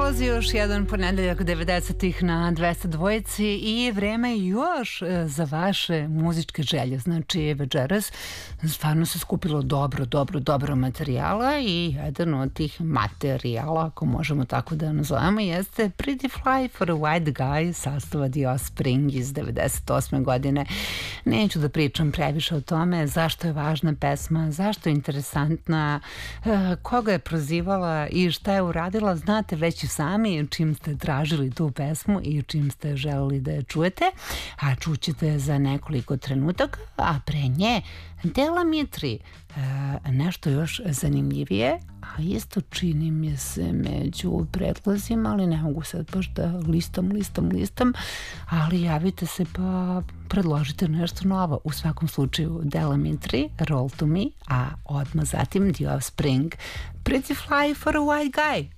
Prolazi još jedan ponedeljak 90-ih na 202 i vreme je još za vaše muzičke želje. Znači, večeras stvarno se skupilo dobro materijala i jedan od tih materijala, ako možemo tako da nazovemo, jeste Pretty Fly for a White Guy sastava The Offspring iz 98. godine. Neću da pričam previše o tome zašto je važna pesma, zašto je interesantna, koga je prozivala i šta je uradila. Znate već i sami čim ste tražili tu pesmu i čim ste želeli da je čujete, a čućete za nekoliko trenutaka, a pre nje Dela Mitri, nešto još zanimljivije, a isto čini mi se među predlozima, ali ne mogu sad baš da listam, ali javite se pa predložite nešto novo. U svakom slučaju Dela Mitri, Roll to Me, a odmah zatim The Offspring, Pretty Fly for a White Guy.